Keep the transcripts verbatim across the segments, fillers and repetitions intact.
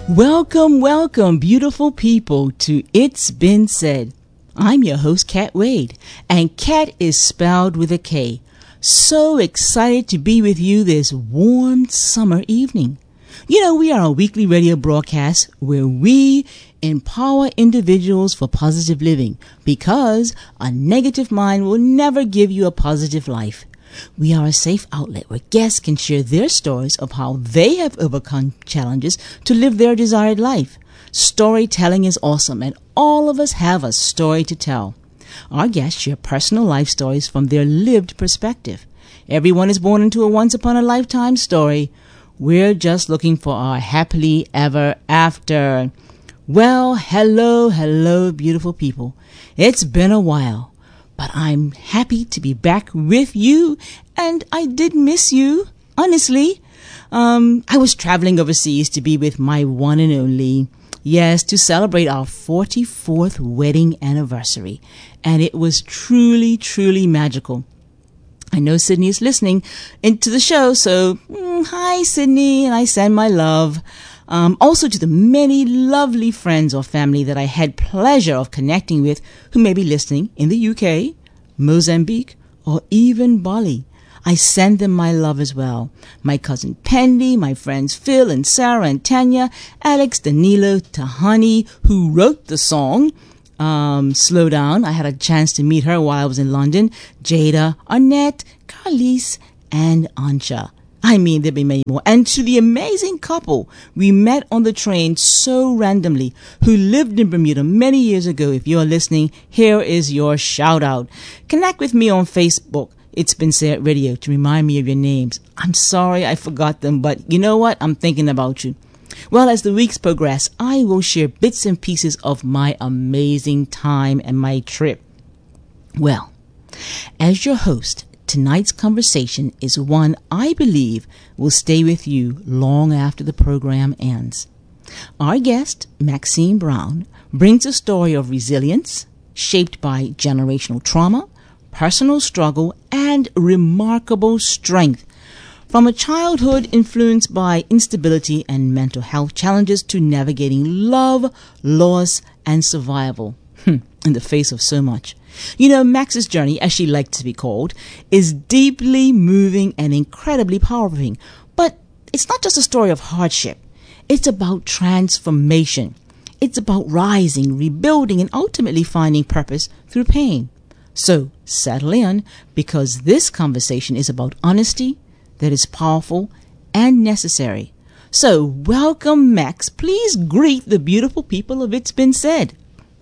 Welcome, welcome, beautiful people, to It's Been Said. I'm your host, Kat Wade, and Kat is spelled with a K. So excited to be with you this warm summer evening. You know, we are a weekly radio broadcast where we empower individuals for positive living, because a negative mind will never give you a positive life. We are a safe outlet where guests can share their stories of how they have overcome challenges to live their desired life. Storytelling is awesome, and all of us have a story to tell. Our guests share personal life stories from their lived perspective. Everyone is born into a once-upon-a-lifetime story. We're just looking for our happily ever after. Well, hello, hello, beautiful people. It's been a while. But I'm happy to be back with you, and I did miss you, honestly. Um, I was traveling overseas to be with my one and only, yes, to celebrate our forty-fourth wedding anniversary, and it was truly, truly magical. I know Sydney is listening into the show, so mm, hi, Sydney, and I send my love. Um, also to the many lovely friends or family that I had pleasure of connecting with who may be listening in the U K, Mozambique, or even Bali. I send them my love as well. My cousin Pendy, my friends Phil and Sarah and Tanya, Alex, Danilo, Tahani, who wrote the song, um, Slow Down. I had a chance to meet her while I was in London. Jada, Arnett, Carlise, and Ansha. I mean, there'll be many more. And to the amazing couple we met on the train so randomly, who lived in Bermuda many years ago. If you're listening, here is your shout out. Connect with me on Facebook. It's Been Said Radio to remind me of your names. I'm sorry I forgot them, but you know what? I'm thinking about you. Well, as the weeks progress, I will share bits and pieces of my amazing time and my trip. Well, as your host, tonight's conversation is one I believe will stay with you long after the program ends. Our guest, Maxine Brown, brings a story of resilience shaped by generational trauma, personal struggle, and remarkable strength. From a childhood influenced by instability and mental health challenges to navigating love, loss, and survival in the face of so much. You know, Max's journey, as she likes to be called, is deeply moving and incredibly powerful. But it's not just a story of hardship. It's about transformation. It's about rising, rebuilding, and ultimately finding purpose through pain. So settle in, because this conversation is about honesty that is powerful and necessary. So welcome, Max. Please greet the beautiful people of It's Been Said.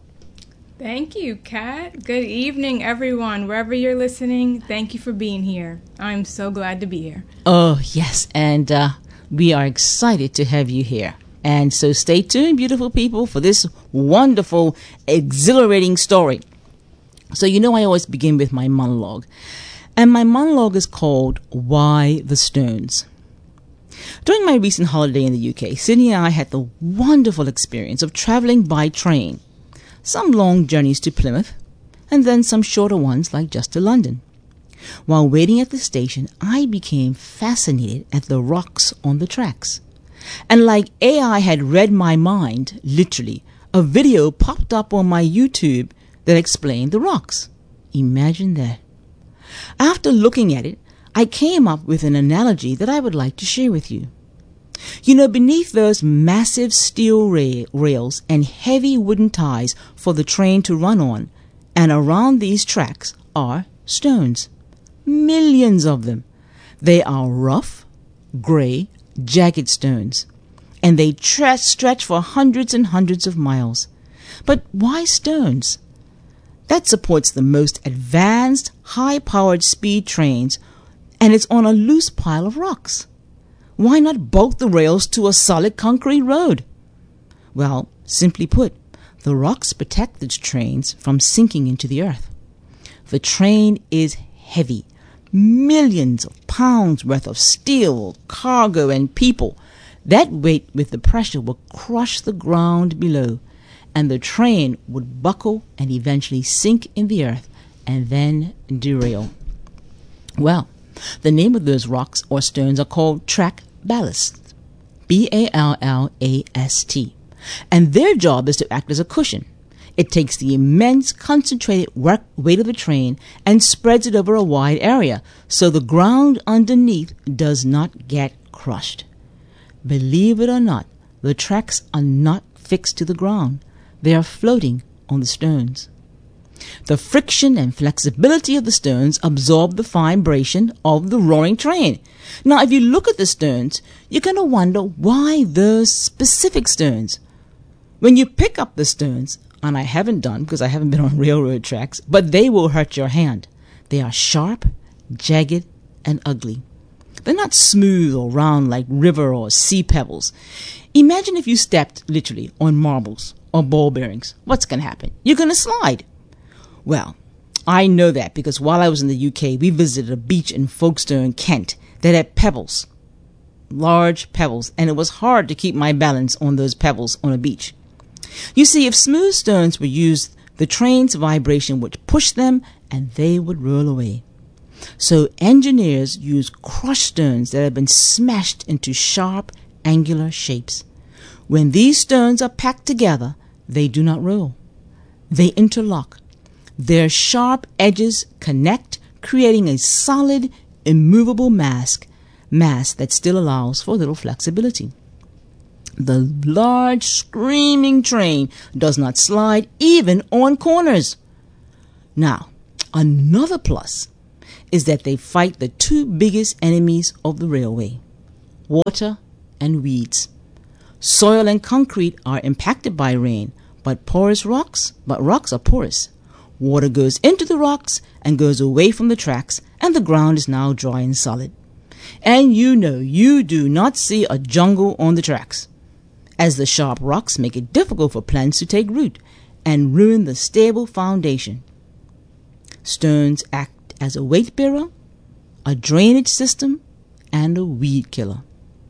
Thank you, Kat. Good evening, everyone. Wherever you're listening, thank you for being here. I'm so glad to be here. Oh, yes, and uh, we are excited to have you here. And so stay tuned, beautiful people, for this wonderful, exhilarating story. So you know I always begin with my monologue. And my monologue is called Why the Stones. During my recent holiday in the U K, Sydney and I had the wonderful experience of traveling by train. Some long journeys to Plymouth, and then some shorter ones like just to London. While waiting at the station, I became fascinated at the rocks on the tracks. And like A I had read my mind, literally, a video popped up on my YouTube that explained the rocks. Imagine that. After looking at it, I came up with an analogy that I would like to share with you. You know, beneath those massive steel ra- rails and heavy wooden ties for the train to run on, and around these tracks are stones. Millions of them. They are rough, gray, jagged stones, and they tre- stretch for hundreds and hundreds of miles. But why stones? That supports the most advanced, high-powered speed trains, and it's on a loose pile of rocks. Why not bolt the rails to a solid concrete road? Well, simply put, the rocks protect the trains from sinking into the earth. The train is heavy. Millions of pounds worth of steel, cargo, and people. That weight with the pressure will crush the ground below, and the train would buckle and eventually sink in the earth and then derail. Well, the name of those rocks or stones are called track ballast. B A L L A S T. And their job is to act as a cushion. It takes the immense concentrated work weight of the train and spreads it over a wide area, so the ground underneath does not get crushed. Believe it or not, the tracks are not fixed to the ground. They are floating on the stones. The friction and flexibility of the stones absorb the vibration of the roaring train. Now, if you look at the stones, you're going to wonder why those specific stones. When you pick up the stones, and I haven't done because I haven't been on railroad tracks, but they will hurt your hand. They are sharp, jagged, and ugly. They're not smooth or round like river or sea pebbles. Imagine if you stepped literally on marbles or ball bearings. What's going to happen? You're going to slide. Well, I know that because while I was in the U K, we visited a beach in Folkestone, Kent, that had pebbles, large pebbles, and it was hard to keep my balance on those pebbles on a beach. You see, if smooth stones were used, the train's vibration would push them and they would roll away. So engineers use crushed stones that have been smashed into sharp, angular shapes. When these stones are packed together, they do not roll. They interlock. Their sharp edges connect, creating a solid, immovable mass, mass that still allows for a little flexibility. The large, screaming train does not slide even on corners. Now, another plus is that they fight the two biggest enemies of the railway, water and weeds. Soil and concrete are impacted by rain, but porous rocks, but rocks are porous. Water goes into the rocks and goes away from the tracks, and the ground is now dry and solid. And you know you do not see a jungle on the tracks, as the sharp rocks make it difficult for plants to take root and ruin the stable foundation. Stones act as a weight bearer, a drainage system, and a weed killer.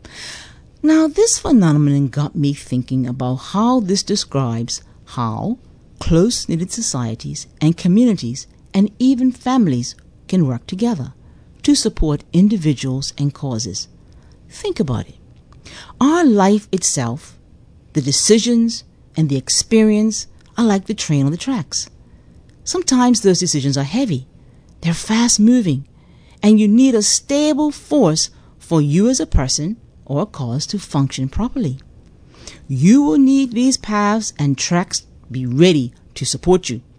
Now, this phenomenon got me thinking about how this describes how close-knitted societies and communities and even families can work together to support individuals and causes. Think about it. Our life itself, the decisions and the experience are like the train on the tracks. Sometimes those decisions are heavy. They're fast-moving, and you need a stable force for you as a person or a cause to function properly. You will need these paths and tracks be ready to support you.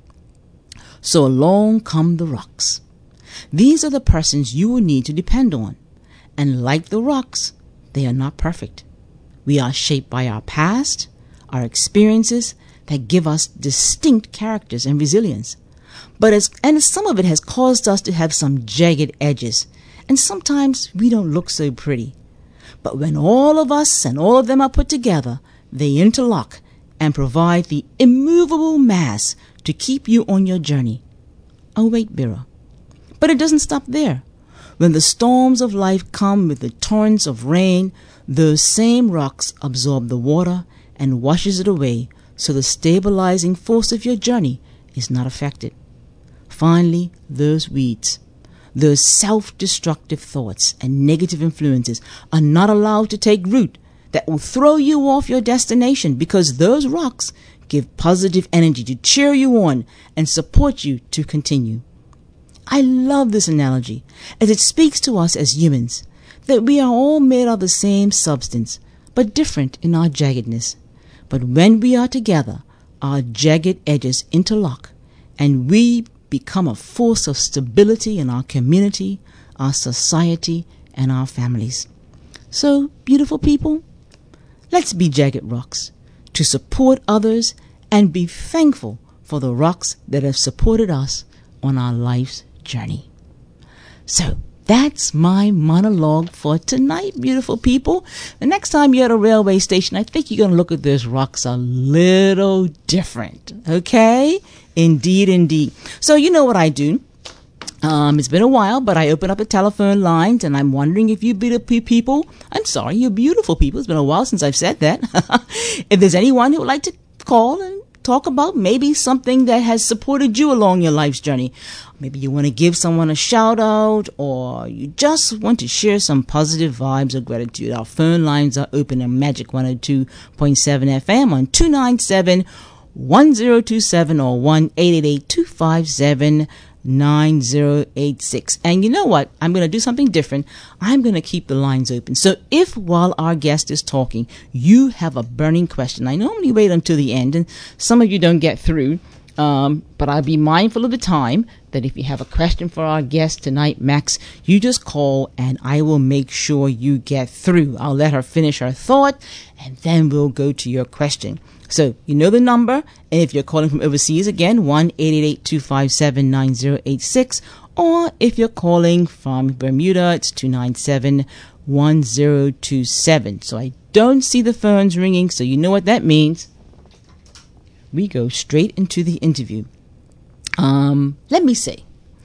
So along come the rocks. These are the persons you will need to depend on. And like the rocks, they are not perfect. We are shaped by our past, our experiences that give us distinct characters and resilience. But as, and some of it has caused us to have some jagged edges. And sometimes we don't look so pretty. But when all of us and all of them are put together, they interlock and provide the immovable mass to keep you on your journey. A weight bearer. But it doesn't stop there. When the storms of life come with the torrents of rain, those same rocks absorb the water and washes it away, so the stabilizing force of your journey is not affected. Finally, those weeds, those self-destructive thoughts and negative influences are not allowed to take root that will throw you off your destination, because those rocks give positive energy to cheer you on and support you to continue. I love this analogy as it speaks to us as humans that we are all made of the same substance, but different in our jaggedness. But when we are together, our jagged edges interlock, and we become a force of stability in our community, our society, and our families. So, beautiful people, let's be jagged rocks to support others and be thankful for the rocks that have supported us on our life's journey. So, that's my monologue for tonight, beautiful people. The next time you're at a railway station, I think you're going to look at those rocks a little different. Okay? Indeed, indeed. So you know what I do. Um, it's been a while, but I open up the telephone lines, and I'm wondering if you beautiful people, I'm sorry, you're beautiful people. It's been a while since I've said that. If there's anyone who would like to call and talk about maybe something that has supported you along your life's journey. Maybe you want to give someone a shout out, or you just want to share some positive vibes or gratitude. Our phone lines are open on Magic one oh two point seven F M on two nine seven, one zero two seven or one eight eight eight, two five seven, nine zero eight six. And you know what? I'm going to do something different. I'm going to keep the lines open. So if while our guest is talking, you have a burning question, I normally wait until the end, and some of you don't get through. Um, but I'll be mindful of the time that if you have a question for our guest tonight, Max, you just call and I will make sure you get through. I'll let her finish her thought and then we'll go to your question. So you know the number, and if you're calling from overseas, again, one eight eight eight, two five seven, nine zero eight six, or if you're calling from Bermuda, it's two nine seven, one zero two seven. So I don't see the phones ringing, so you know what that means. We go straight into the interview. Um, let me say,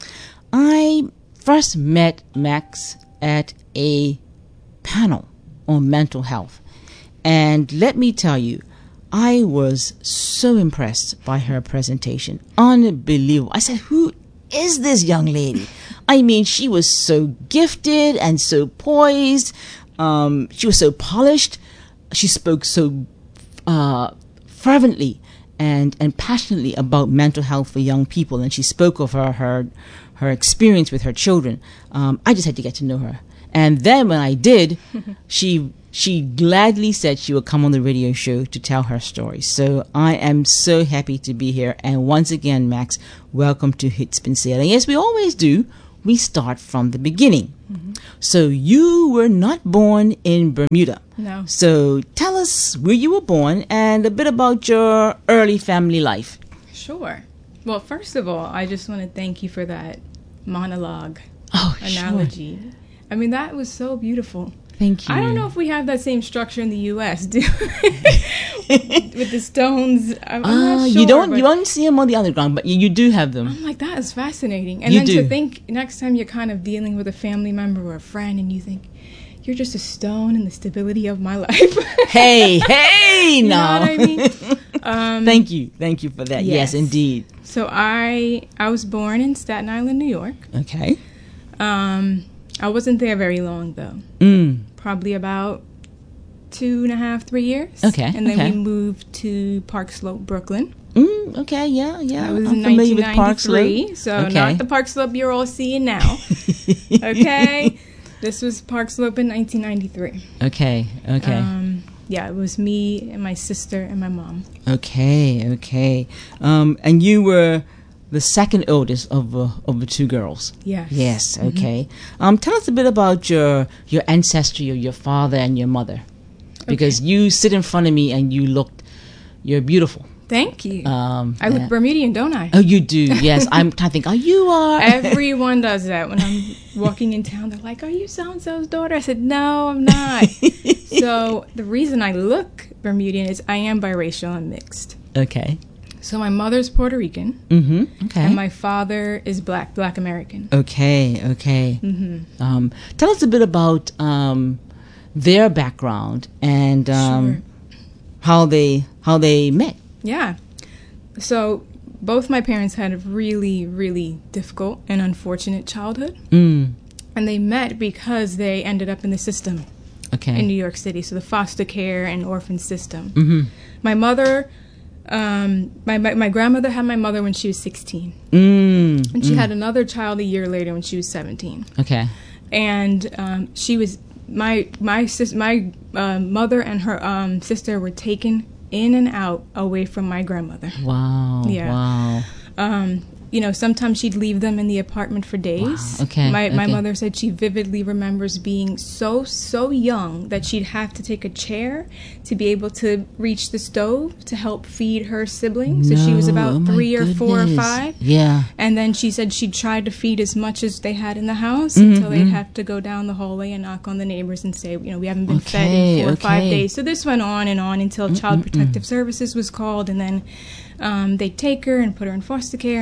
I first met Max at a panel on mental health. And let me tell you, I was so impressed by her presentation. Unbelievable. I said, who is this young lady? I mean, she was so gifted and so poised. Um, she was so polished. She spoke so uh, fervently and and passionately about mental health for young people, and she spoke of her her her experience with her children. Um, I just had to get to know her, and then when I did, she she gladly said she would come on the radio show to tell her story. So I am so happy to be here, and once again, Max, welcome to It's Been Said. And yes, we always do. We start from the beginning. Mm-hmm. So you were not born in Bermuda. No. So tell us where you were born and a bit about your early family life. Sure. Well, first of all, I just want to thank you for that monologue oh, analogy. Sure. I mean, that was so beautiful. Thank you. I don't know if we have that same structure in the U S, do with the stones. I'm, I'm uh, not sure. You don't, you don't see them on the underground, but you, you do have them. I'm like, that is fascinating. And you then do. to think next time you're kind of dealing with a family member or a friend and you think, you're just a stone in the stability of my life. hey, hey, you no. know what I mean? Um, Thank you. Thank you for that. Yes. yes, indeed. So I I was born in Staten Island, New York. Okay. Um, I wasn't there very long, though. Mm. Probably about two and a half, three years. Okay. And then okay. we moved to Park Slope, Brooklyn. Mm, okay, yeah, yeah. That was I'm in familiar nineteen ninety-three. with Park Slope. So okay. not the Park Slope you're all seeing now. Okay. This was Park Slope in nineteen ninety-three. Okay, okay. Um, yeah, it was me and my sister and my mom. Okay, okay. Um, and you were the second oldest of uh, of the two girls. Yes. Yes. Mm-hmm. Okay. Um, tell us a bit about your your ancestry, your your father and your mother, because okay. you sit in front of me and you looked, you're beautiful. Thank you. Um, I look uh, Bermudian, don't I? Oh, you do. Yes. I'm trying to think. Oh, you are. Everyone does that when I'm walking in town. They're like, "Are you so and so's daughter?" I said, "No, I'm not." So the reason I look Bermudian is I am biracial and mixed. Okay. So my mother's Puerto Rican. Mm-hmm. Okay. And my father is black, black American. Okay. Okay. Mm-hmm. Um, tell us a bit about um, their background and um, sure. how they how they met. Yeah. So both my parents had a really, really difficult and unfortunate childhood. Mm. And they met because they ended up in the system Okay. in New York City. So the foster care and orphan system. Mm-hmm. My mother, um, my, my my grandmother had my mother when she was sixteen. Mm. And she mm. had another child a year later when she was seventeen. Okay. And um, she was, my, my, sis, my uh, mother and her um, sister were taken in and out away from my grandmother. Wow. Yeah. Wow. Um, you know, sometimes she'd leave them in the apartment for days. Wow. Okay. My my okay. mother said she vividly remembers being so, so young that she'd have to take a chair to be able to reach the stove to help feed her siblings. No. So she was about oh three or four or goodness. five. Yeah. And then she said she tried to feed as much as they had in the house Mm-hmm. until they'd have to go down the hallway and knock on the neighbors and say, you know, we haven't been Okay, fed in four or five okay. days. So this went on and on until Mm-mm-mm. Child Protective Services was called, and then um, they'd take her and put her in foster care, and sometimes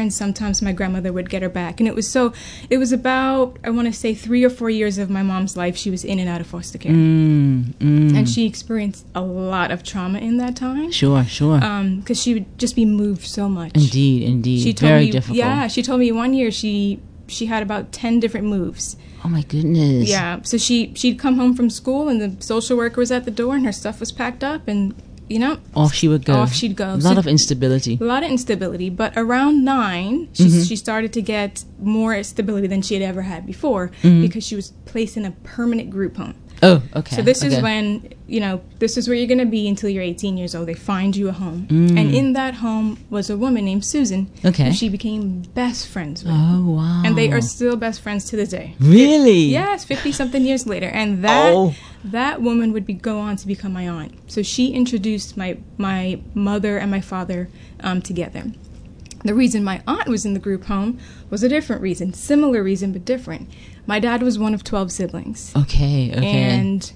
times my grandmother would get her back. And it was so, it was about, I want to say, three or four years of my mom's life. She was in and out of foster care. Mm, mm. And she experienced a lot of trauma in that time. Sure, sure. Um, because she would just be moved so much. Indeed, indeed. She told Very me, difficult. Yeah, she told me one year she she had about ten different moves. Oh my goodness. Yeah, so she she'd come home from school and the social worker was at the door and her stuff was packed up and, you know, off she would go. Off she'd go. A lot So- of instability. A lot of instability, but around nine, she, Mm-hmm. she started to get more stability than she had ever had before Mm-hmm. because she was placed in a permanent group home. Oh, okay. So this okay. is when, you know, this is where you're going to be until you're eighteen years old. They find you a home. Mm. And in that home was a woman named Susan. Okay. Who she became best friends with. Oh, wow. And they are still best friends to this day. Really? Yes, fifty-something years later. And that Oh. that woman would be, go on to become my aunt. So she introduced my, my mother and my father um, together. The reason my aunt was in the group home was a different reason. Similar reason, but different. My dad was one of twelve siblings. Okay, okay. And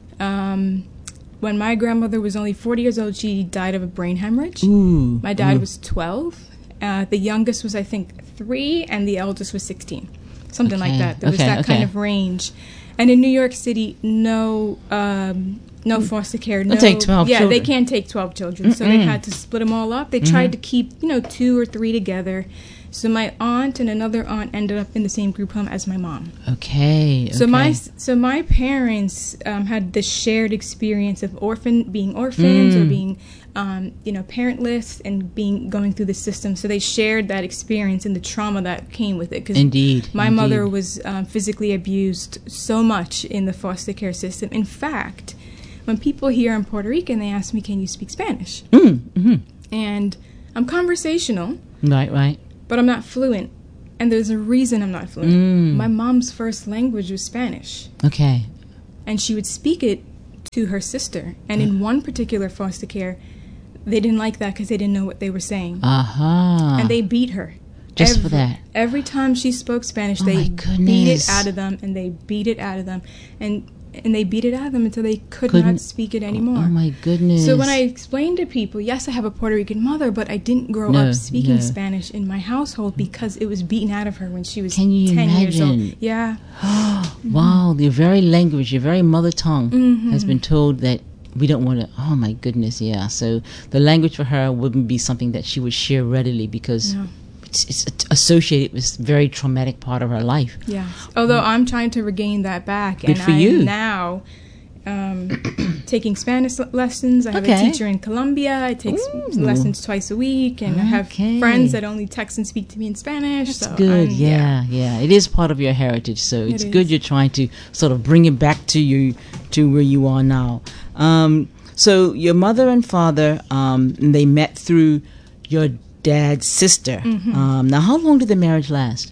um, when my grandmother was only forty years old, she died of a brain hemorrhage. Ooh. My dad ooh. was twelve. Uh, the youngest was, I think, three, and the eldest was sixteen. Something like Okay, that. There was okay, that okay. kind of range. And in New York City, no um, no foster care. No, They'll take twelve Yeah, children. they can't take twelve children. So they had to split them all up. They Mm-hmm. tried to keep, you know, two or three together. So my aunt and another aunt ended up in the same group home as my mom. Okay. So my okay. so my parents um, had this shared experience of orphan being orphans Mm. or being um, you know parentless and being going through the system. So they shared that experience and the trauma that came with it. 'Cause Indeed. my indeed. mother was um, physically abused so much in the foster care system. In fact, when people here in Puerto Rican, they ask me, "Can you speak Spanish?" Mm, hmm And I'm conversational, Right, right. but I'm not fluent. And there's a reason I'm not fluent. Mm. My mom's first language was Spanish. Okay. And she would speak it to her sister. And in one particular foster care, they didn't like that because they didn't know what they were saying. Aha. And they beat her. Just every, for that. Every time she spoke Spanish, Oh they my beat goodness. it out of them, and they beat it out of them. And and they beat it out of them until they could Couldn't- not speak it anymore. Oh my goodness. So when I explained to people, yes, I have a Puerto Rican mother, but I didn't grow No, up speaking no. Spanish in my household because it was beaten out of her when she was Can you ten years old. imagine? Yeah. Wow, your very language, your very mother tongue Mm-hmm. has been told that we don't want to. Oh my goodness, yeah. So the language for her wouldn't be something that she would share readily because No. it's, it's associated with this very traumatic part of her life. Yeah. Although I'm trying to regain that back, Good and for I'm you. now um, taking Spanish le- lessons. I have Okay. a teacher in Colombia. I take s- Ooh. lessons twice a week, and I have Okay. friends that only text and speak to me in Spanish. That's so good. I'm- Yeah, yeah. It is part of your heritage, so it's It good is. you're trying to sort of bring it back to you, to where you are now. Um, so your mother and father, um, they met through your dad's sister. Mm-hmm. Um, now, how long did the marriage last?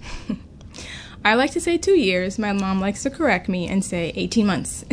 I like to say two years. My mom likes to correct me and say eighteen months.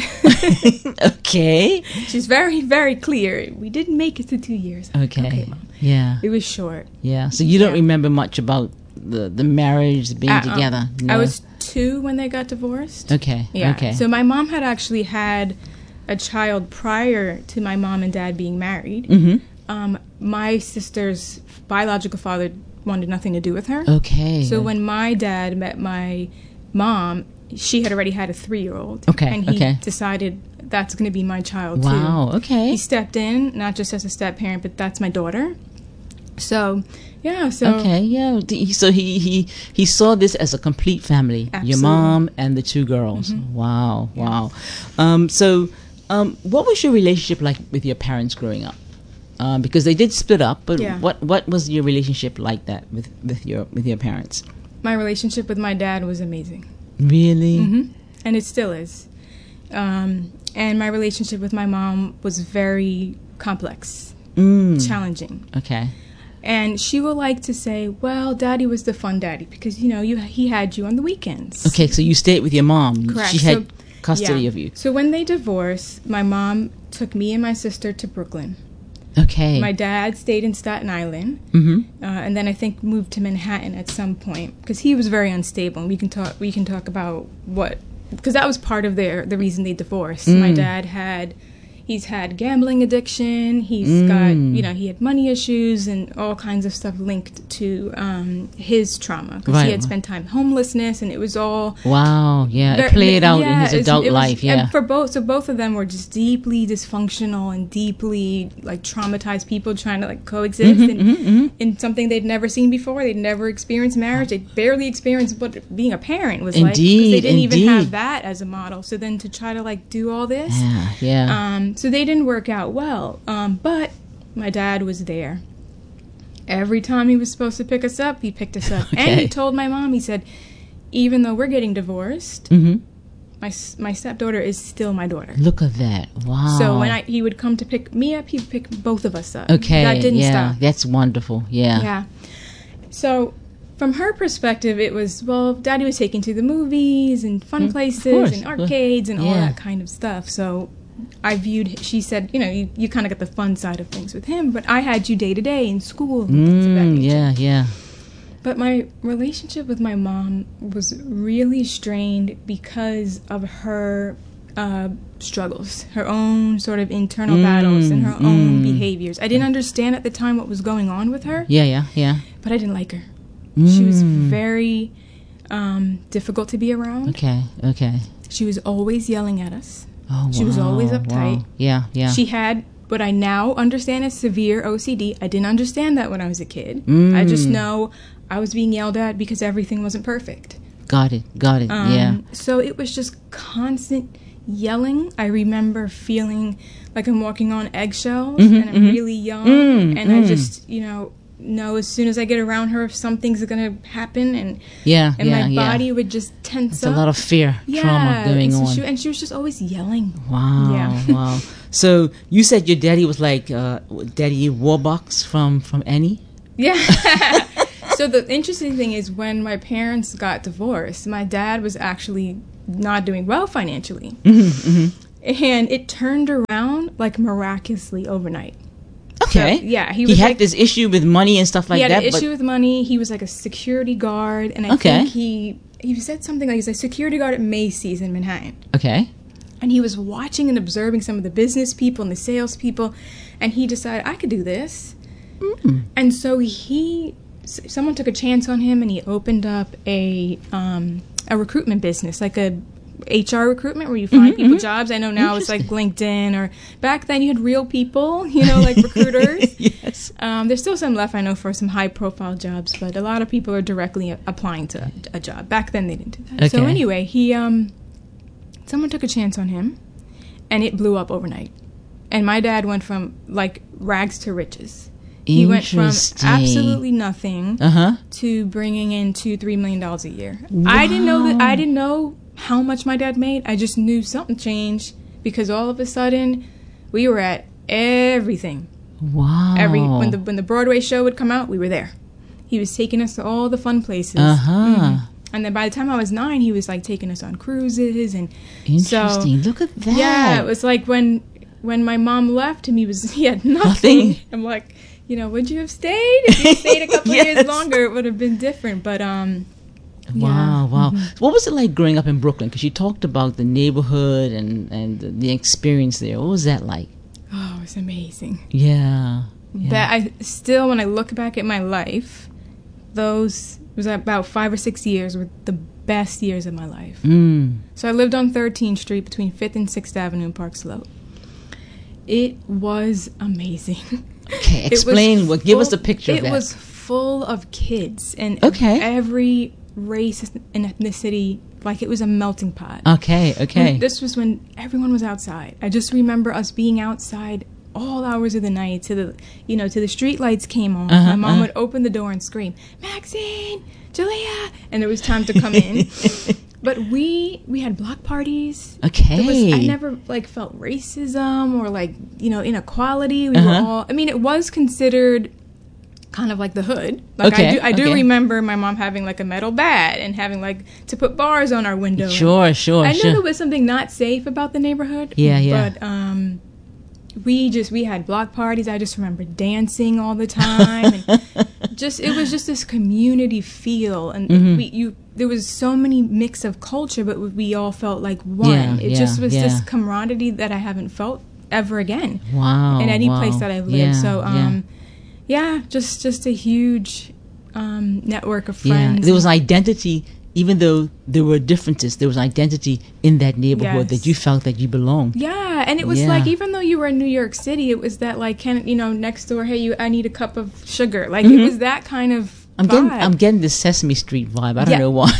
Okay. She's very, very clear. We didn't make it to two years. Okay. Okay, Mom. Yeah. It was short. Yeah. So you don't Yeah. remember much about the the marriage, being Uh-uh. together. I was two when they got divorced. Okay. Yeah. Okay. So my mom had actually had a child prior to my mom and dad being married. Mm-hmm. Um, my sister's biological father wanted nothing to do with her. Okay. So when my dad met my mom, she had already had a three-year-old. Okay, And he okay. decided that's going to be my child, too. Wow. Okay. He stepped in, not just as a step-parent, but that's my daughter. So, yeah, so... Okay, yeah. D- So he, he he saw this as a complete family. Your Absolutely. mom and the two girls. Wow, wow. Um, so, um, what was your relationship like with your parents growing up? Um, because they did split up, but Yeah. what what was your relationship like that with, with your with your parents? My relationship with my dad was amazing. Really? hmm And it still is. Um, and my relationship with my mom was very complex, Mm. challenging. Okay. And she will like to say, well, daddy was the fun daddy because, you know, you he had you on the weekends. Okay, so you stayed with your mom. Correct. She had So- custody Yeah. of you. So when they divorced, my mom took me and my sister to Brooklyn. Okay. My dad stayed in Staten Island, Mm-hmm. uh, and then I think moved to Manhattan at some point because he was very unstable. And we can talk. We can talk about what because that was part of their the reason they divorced. Mm. My dad had, he's had gambling addiction. He's mm. got, you know, he had money issues and all kinds of stuff linked to um, his trauma. Because right. he had spent time homelessness, and it was all... Wow, yeah. It played out yeah, in his adult it was, life, yeah. And for both, so both of them were just deeply dysfunctional and deeply, like, traumatized people trying to, like, coexist mm-hmm, in, mm-hmm, mm-hmm. in something they'd never seen before. They'd never experienced marriage. They'd barely experienced what being a parent was indeed, like. Because they didn't indeed. even have that as a model. So then to try to, like, do all this... Yeah, yeah. Um, so they didn't work out well. Um, but my dad was there. Every time he was supposed to pick us up, he picked us up. Okay. And he told my mom, he said, even though we're getting divorced, mm-hmm. my my stepdaughter is still my daughter. Look at that. Wow. So when I he would come to pick me up, he'd pick both of us up. Okay. That didn't yeah, stop. That's wonderful. Yeah. Yeah. So from her perspective, it was, well, Daddy was taken to the movies and fun mm, places and arcades and all yeah. that kind of stuff. So I viewed, she said, you know, you, you kind of got the fun side of things with him, but I had you day to day in school. And things of that nature. Yeah, yeah. But my relationship with my mom was really strained because of her uh, struggles, her own sort of internal mm, battles and her mm. own behaviors. I didn't understand at the time what was going on with her. Yeah, yeah, yeah. But I didn't like her. Mm. She was very um, difficult to be around. Okay, okay. She was always yelling at us. Oh, she wow, was always uptight. Wow. Yeah, yeah. She had what I now understand as severe O C D. I didn't understand that when I was a kid. Mm. I just know I was being yelled at because everything wasn't perfect. Got it, got it, um, yeah. So it was just constant yelling. I remember feeling like I'm walking on eggshells mm-hmm, and I'm mm-hmm. really young. Mm, and mm. I just, you know... know as soon as I get around her, if something's gonna happen, and yeah, and yeah, my body yeah. would just tense it's up. a lot of fear, yeah, trauma going and so on. She, and she was just always yelling. Wow, yeah. wow. So you said your daddy was like uh, Daddy Warbucks from from Annie? Yeah. So the interesting thing is, when my parents got divorced, my dad was actually not doing well financially, mm-hmm, mm-hmm. and it turned around like miraculously overnight. Okay. So, yeah, he, he, was he had like, this issue with money and stuff like that. He had that, an issue with money. He was like a security guard, and I okay. think he he said something like he's a security guard at Macy's in Manhattan. Okay. And he was watching and observing some of the business people and the sales people, and he decided, I could do this. Mm. And so he, someone took a chance on him, and he opened up a um, a recruitment business, like a H R recruitment where you find mm-hmm, people mm-hmm. jobs. I know now it's like LinkedIn, or back then you had real people, you know, like recruiters. Yes. Um, there's still some left, I know, for some high profile jobs, but a lot of people are directly applying to a job. Back then they didn't do that. Okay. So anyway, he, um, someone took a chance on him, and it blew up overnight. And my dad went from like rags to riches. He went from absolutely nothing uh-huh. to bringing in two, three million dollars a year. Wow. I didn't know that. I didn't know how much my dad made. I just knew something changed, because all of a sudden we were at everything. Wow. Every when the when the Broadway show would come out, we were there. He was taking us to all the fun places. Uh-huh. Mm-hmm. And then by the time I was nine, he was like taking us on cruises, and interesting. So, look at that. Yeah, it was like when when my mom left him, he was he had nothing. nothing. I'm like, you know, would you have stayed? If you stayed a couple yes. years longer, it would have been different. But um Wow, yeah. wow. Mm-hmm. What was it like growing up in Brooklyn? Because you talked about the neighborhood and, and the experience there. What was that like? Oh, it was amazing. Yeah. yeah. That I still, when I look back at my life, those, it was about five or six years were the best years of my life. Mm. So I lived on thirteenth Street between fifth and sixth Avenue in Park Slope. It was amazing. Okay, explain. What? Give us the picture of it that. It was full of kids, and okay. every race and ethnicity, like it was a melting pot. Okay, okay. And this was when everyone was outside. I just remember us being outside all hours of the night to the, you know, to the street lights came on. Uh-huh, My mom uh-huh. would open the door and scream, Maxine, Julia, and it was time to come in. But we we had block parties. Okay. There was, I never like felt racism or like, you know, inequality. We uh-huh. were all, I mean, it was considered kind of like the hood. Like okay, I do, I do okay. remember my mom having like a metal bat and having like to put bars on our window. Sure, sure, I sure. knew there was something not safe about the neighborhood. Yeah, yeah. But um, we just we had block parties. I just remember dancing all the time, and just it was just this community feel, and mm-hmm. we you there was so many mix of culture, but we all felt like one. Yeah, it yeah, just was yeah. this camaraderie that I haven't felt ever again. Wow. In any wow. place that I've lived. Yeah, so, um, yeah. yeah, just just a huge um, network of friends. Yeah. There was identity, even though there were differences. There was identity in that neighborhood Yes. that you felt that you belonged. Yeah, and it was Yeah. like, even though you were in New York City, it was that like, can you know, next door, hey, you, I need a cup of sugar. Like Mm-hmm. it was that kind of I'm vibe. getting, I'm getting this Sesame Street vibe. I don't Yeah. know why.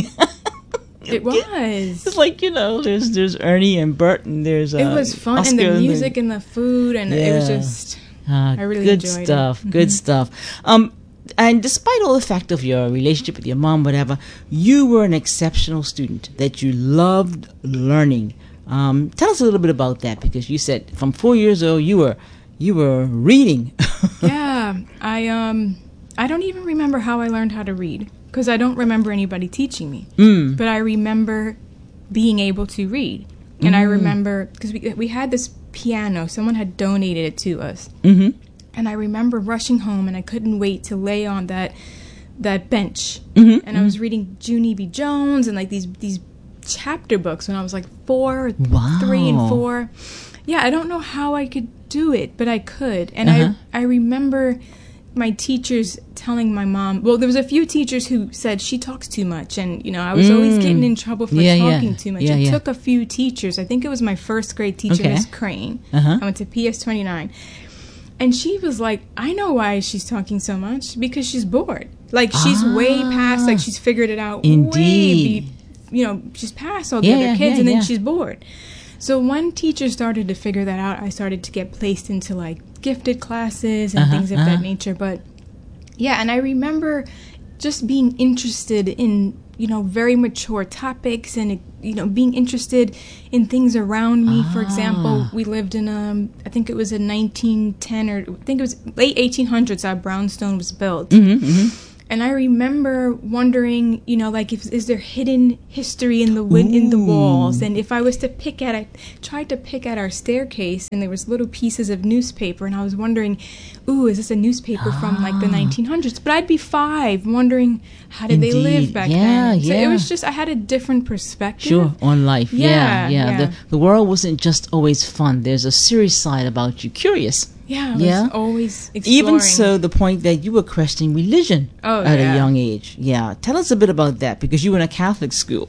It was. It's like, you know, there's there's Ernie and Bert, and there's uh, It was fun, Oscar and the and music and the food, and it was Yeah. just. Ah, I really good enjoyed it. stuff. Good stuff. Um, and despite all the fact of your relationship with your mom, whatever, you were an exceptional student that you loved learning. Um, tell us a little bit about that, because you said from four years old you were you were reading. Yeah, I um, I don't even remember how I learned how to read, because I don't remember anybody teaching me. Mm. But I remember being able to read, and I remember because we we had this piano. Someone had donated it to us, Mm-hmm. and I remember rushing home, and I couldn't wait to lay on that that bench, Mm-hmm. and I was reading Junie B. Jones and like these these chapter books when I was like four, Wow. three, and four. Yeah, I don't know how I could do it, but I could, and Uh-huh. I I remember my teachers telling my mom. Well, there was a few teachers who said she talks too much, and you know I was always Mm. getting in trouble for Yeah, yeah. talking too much. Yeah, it yeah. took a few teachers. I think it was my first grade teacher, Okay. Miss Crane. Uh-huh. I went to P S twenty-nine. And she was like, I know why she's talking so much, because she's bored. Like, she's Ah. way past, like, she's figured it out. Indeed. Way be, you know, she's past all the Yeah, other yeah, kids, yeah, and then yeah. she's bored. So when teachers started to figure that out, I started to get placed into, like, gifted classes and Uh-huh, things of uh-huh. that nature. But, yeah, and I remember just being interested in, you know, very mature topics and, you know, being interested in things around me. For example, Ah. we lived in, um, I think it was in nineteen ten, or I think it was late eighteen hundreds that Brownstone was built. Mm-hmm, mm-hmm. And I remember wondering, you know, like, if, is there hidden history in the win- in the walls? And if I was to pick at, I tried to pick at our staircase, and there was little pieces of newspaper, and I was wondering, ooh, is this a newspaper from like the Ah. nineteen hundreds? But I'd be five, wondering how did they live Indeed. back Yeah, then? So yeah. it was just, I had a different perspective. Sure, on life. Yeah, Yeah, yeah. yeah. The, the world wasn't just always fun. There's a serious side about you. Curious. Yeah, I was Yeah. always exploring. Even so, the point that you were questioning religion Oh, at yeah. a young age. Yeah. Tell us a bit about that, because you were in a Catholic school.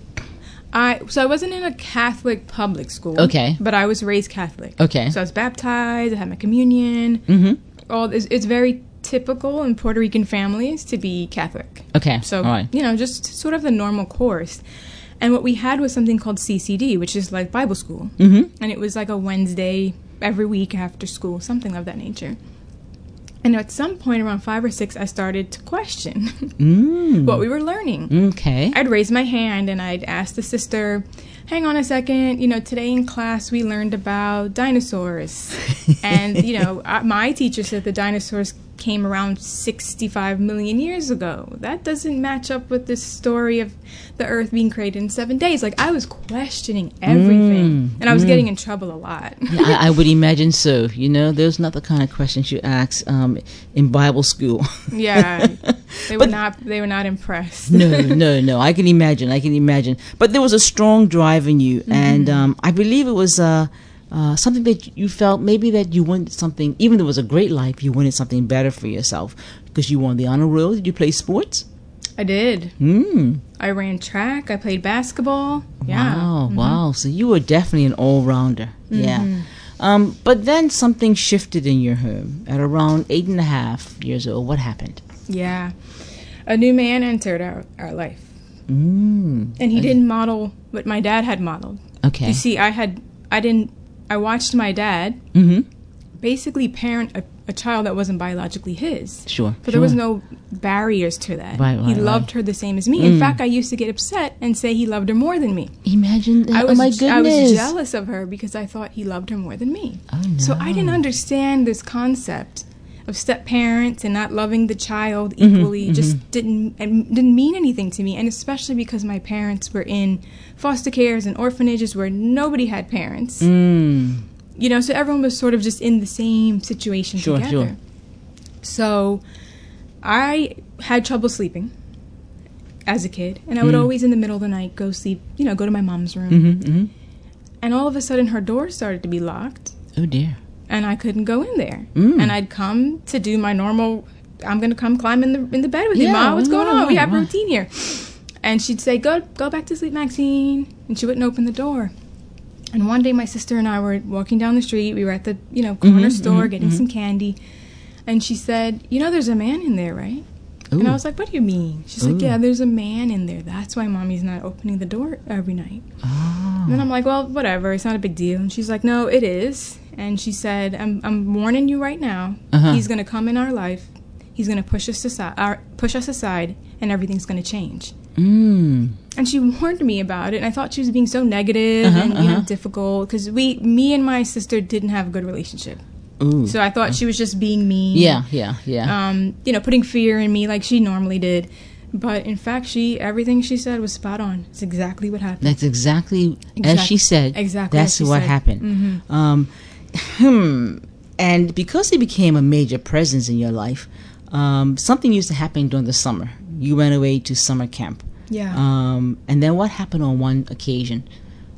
I so I wasn't in a Catholic public school. Okay. But I was raised Catholic. Okay. So I was baptized. I had my communion. Mm-hmm. All it's, it's very typical in Puerto Rican families to be Catholic. Okay. So all right. you know, just sort of the normal course. And what we had was something called C C D, which is like Bible school, Mm-hmm. and it was like a Wednesday every week after school, something of that nature. And at some point around five or six, I started to question Mm. what we were learning. Okay. I'd raise my hand and I'd ask the sister, hang on a second, you know, today in class we learned about dinosaurs. And, you know, uh, my teacher said the dinosaurs came around sixty-five million years ago. That doesn't match up with this story of the earth being created in seven days. Like, I was questioning everything. Mm, and I was mm. getting in trouble a lot. I, I would imagine so. You know, those not the kind of questions you ask um, in Bible school. Yeah. They were But- not they were not impressed. no, no, no. I can imagine. I can imagine. But there was a strong drive in you, and um, I believe it was uh, uh, something that you felt maybe that you wanted something. Even though it was a great life, you wanted something better for yourself because you won the honor roll. Did you play sports? I did. Mm. I ran track. I played basketball. Yeah. Wow, Mhm. wow. So you were definitely an all-rounder. Yeah. Um, but then something shifted in your home at around eight and a half years old. What happened? Yeah. A new man entered our, our life. Mm. And he didn't model what my dad had modeled. Okay. You see, I had, I didn't, I watched my dad Mm-hmm. basically parent a, a child that wasn't biologically his. Sure. But there was sure. no barriers to that. Right, he right, loved right. her the same as me. Mm. In fact, I used to get upset and say he loved her more than me. Imagine that. I was, oh my goodness. I was jealous of her because I thought he loved her more than me. Oh, no. So I didn't understand this concept of step parents and not loving the child equally. Mm-hmm, just mm-hmm. didn't and didn't mean anything to me. And especially because my parents were in foster cares and orphanages where nobody had parents. Mm. You know, so everyone was sort of just in the same situation Sure, together. sure. So I had trouble sleeping as a kid, and I would Mm. always in the middle of the night go sleep, you know, go to my mom's room. Mm-hmm, mm-hmm. And all of a sudden her door started to be locked. Oh, dear. And I couldn't go in there. Mm. And I'd come to do my normal, I'm going to come climb in the in the bed with you, Yeah, Ma. What's going right, on? We have right. routine here. And she'd say, go go back to sleep, Maxine. And she wouldn't open the door. And one day my sister and I were walking down the street. We were at the, you know, corner Mm-hmm, store mm-hmm, getting mm-hmm. some candy. And she said, you know, there's a man in there, right? Ooh. And I was like, what do you mean? She's Ooh. like, yeah, there's a man in there. That's why Mommy's not opening the door every night. Oh. And then I'm like, well, whatever. It's not a big deal. And she's like, no, it is. And she said, I'm, I'm warning you right now. Uh-huh. He's going to come in our life. He's going to push us aside, our, push us aside, and everything's going to change. Mm. And she warned me about it. And I thought she was being so negative Uh-huh, and you uh-huh. know difficult because we, me and my sister didn't have a good relationship. Ooh. So I thought she was just being mean. Yeah, yeah, yeah. Um, you know, putting fear in me like she normally did. But in fact, she everything she said was spot on. It's exactly what happened. That's exactly, as Exact- she said. exactly That's as she what said. happened. Mhm. Um, hmm. And because he became a major presence in your life, um, something used to happen during the summer. You went away to summer camp. Yeah. Um, and then what happened on one occasion?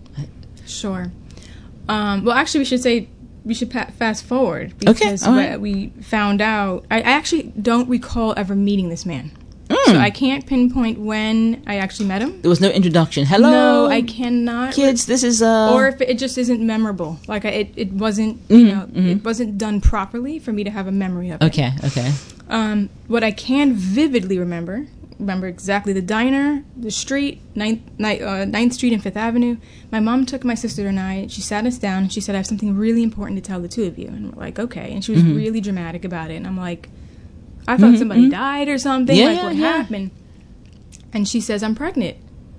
Sure. Um, well, actually, we should say we should pa- fast forward Okay, because all right. what we found out. I, I actually don't recall ever meeting this man, Mm. so I can't pinpoint when I actually met him. There was no introduction. Hello, No, I cannot. kids. This is uh. or if it just isn't memorable, like I, it, it wasn't, Mhm, you know, mhm. it wasn't done properly for me to have a memory of it. okay, okay. Um, what I can vividly remember, remember exactly the diner, the street, ninth, ni- uh, ninth Street and Fifth Avenue. My mom took my sister and I, she sat us down and she said, I have something really important to tell the two of you. And we're like, okay. And she was Mhm. really dramatic about it. And I'm like, I thought Mhm, somebody mhm. died or something. Yeah, like, yeah, what yeah. happened? And she says, I'm pregnant.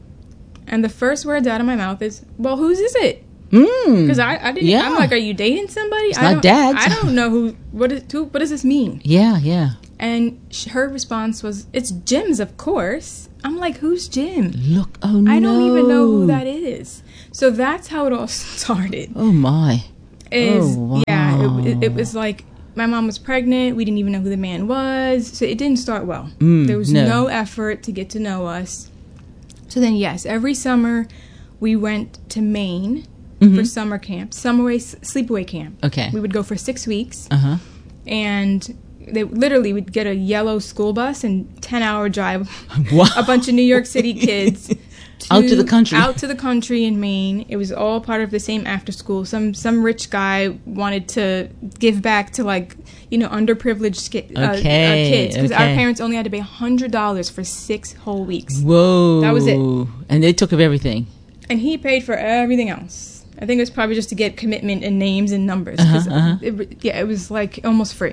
And the first words out of my mouth is, well, whose is it? Mm. Because I, I didn't, Yeah. I'm like, are you dating somebody? It's I not don't, dad's. I don't know who, what, is, who, what does this mean? Yeah, yeah. And sh- her response was, it's Jim's, of course. I'm like, who's Jim? Look, oh no. I don't even know who that is. So that's how it all started. Oh my. Is Oh, wow. yeah, it, it, it was like my mom was pregnant. We didn't even know who the man was. So it didn't start well. Mm, there was no. no effort to get to know us. So then, yes, every summer we went to Maine Mhm. for summer camp, summer away, sleepaway camp. Okay. We would go for six weeks. Uh huh. And they literally would get a yellow school bus and ten hour drive Wow. a bunch of New York City kids Out to the country. out to the country in Maine. It was all part of the same after school. Some some rich guy wanted to give back to like you know underprivileged ski- uh, uh, Okay, kids because our okay. parents only had to pay hundred dollars for six whole weeks, Whoa. That was it. And they took of everything. and he paid for everything else. I think it was probably just to get commitment and names and numbers. 'Cause Uh-huh, uh-huh. it, yeah, it was like almost free.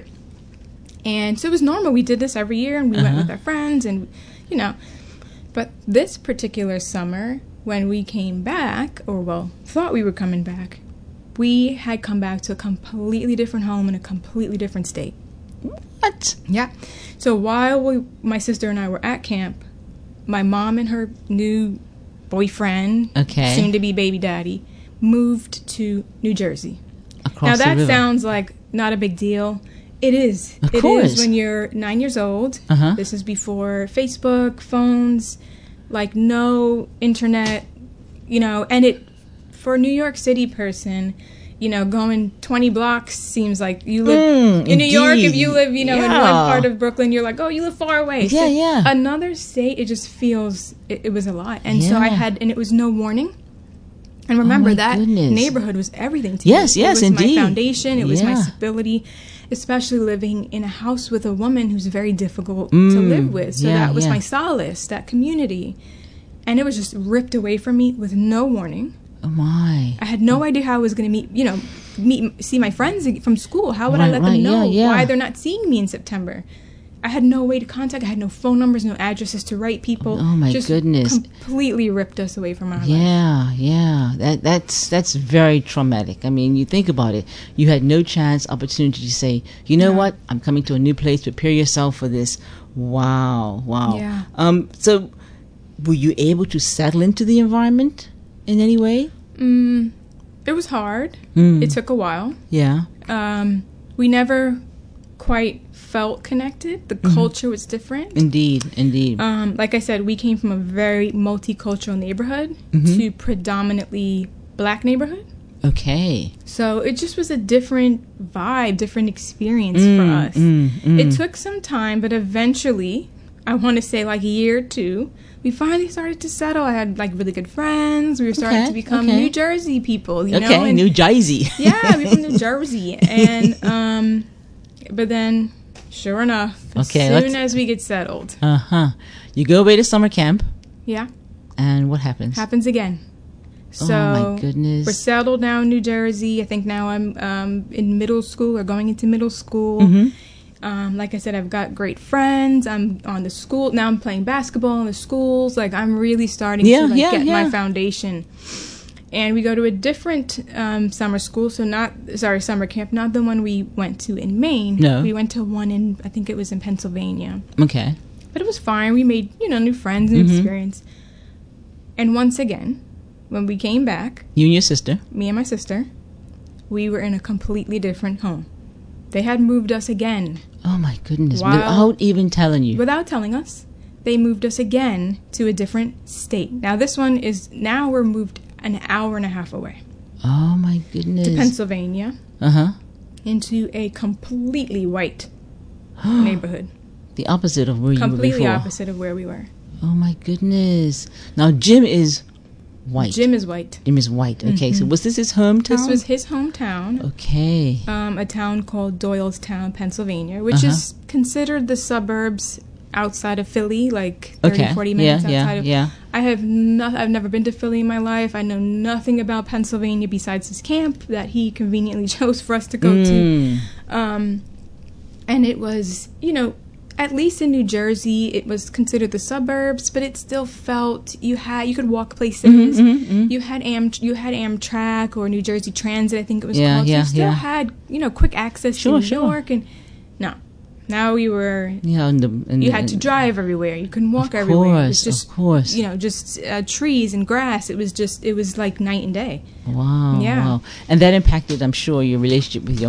And so it was normal. We did this every year, and we went Uh-huh. with our friends, and you know. But this particular summer, when we came back, or well, thought we were coming back, we had come back to a completely different home in a completely different state. What? Yeah. So while we, my sister and I were at camp, my mom and her new boyfriend, Okay. soon to be baby daddy, moved to New Jersey. Across Now the that river. sounds like not a big deal. It is. Of It course. is when you're nine years old. Uh-huh. This is before Facebook, phones, like no internet, you know, and it for a New York City person, you know, going twenty blocks seems like you live Mm, in New York. If indeed. you live, you know, in Yeah. one part of Brooklyn, you're like, oh, you live far away. Yeah, yeah. Another state, it just feels it, it was a lot, and so I Yeah. had, and it was no warning. And remember my that goodness. neighborhood was everything to Yes, me. yes, it was indeed. my foundation. It was my Yeah. stability, especially living in a house with a woman who's very difficult to Mm, live with. So yeah, that was yeah. my solace, that community. And it was just ripped away from me with no warning. Oh my. I had no idea how I was going to meet, you know, meet, see my friends from school. How would I Right, let right, them know yeah, yeah. why they're not seeing me in September? I had no way to contact. I had no phone numbers, no addresses to write people. Oh, my just goodness. Completely ripped us away from our life. Yeah, yeah. That that's that's very traumatic. I mean, you think about it. You had no chance, opportunity to say, you know Yeah. what? I'm coming to a new place. Prepare yourself for this. Wow, wow. Yeah. Um. So, were you able to settle into the environment in any way? Mm, it was hard. Mm. It took a while. Yeah. Um, we never quite felt connected. The Mm-hmm. culture was different. Indeed, indeed. Um, like I said, we came from a very multicultural neighborhood Mhm. to predominantly black neighborhood. Okay. So it just was a different vibe, different experience Mm, for us. mm, mm. It took some time, but eventually, I want to say like a year or two, we finally started to settle. I had like really good friends. We were starting Okay, to become okay. New Jersey people, you know? Okay, And New Jersey. yeah, we're from New Jersey. And, um, but then, sure enough, as Okay, soon let's- as we get settled, Uh-huh. You go away to summer camp, yeah, and what happens? happens again. So Oh, my goodness. we're settled now in New Jersey. I think now I'm um, in middle school or going into middle school. Mhm. Um, like I said, I've got great friends. I'm on the school now. I'm playing basketball in the schools. Like I'm really starting Yeah, to like yeah, get yeah. my foundation. And we go to a different um, summer school. So not sorry, summer camp, not the one we went to in Maine. No. We went to one in I think it was in Pennsylvania. Okay. But it was fine. We made you know new friends, new Mhm. experience. And once again, when we came back, You and your sister. me and my sister, we were in a completely different home. They had moved us again. Oh, my goodness. Wow. Without even telling you. Without telling us, they moved us again to a different state. Now, this one is, now we're moved an hour and a half away Oh, my goodness. to Pennsylvania Uh-huh. into a completely white neighborhood. The opposite of where you were Completely before. opposite of where we were. Oh, my goodness. Now, Jim is white. Jim is white. Jim is white. Okay, so was this his hometown? This was his hometown. Okay. Um, a town called Doylestown, Pennsylvania, which Uh-huh. is considered the suburbs outside of Philly, like thirty, Okay. forty minutes yeah, outside yeah, of. yeah. I have no, I've never been to Philly in my life. I know nothing about Pennsylvania besides his camp that he conveniently chose for us to go to. Mm. Um, and it was, you know, at least in New Jersey, it was considered the suburbs, but it still felt you had you could walk places. Mhm, mhm, mhm. You had Am you had Amtrak or New Jersey Transit, I think it was Yeah, called. So yeah, you still yeah. had you know quick access Sure, to New sure. York, and no, now we were Yeah, and the, and you the- had to drive everywhere. You couldn't walk Of everywhere. It course, was just of course. you know just uh, trees and grass. It was just it was like night and day. Wow, Yeah. wow. And that impacted, I'm sure, your relationship with your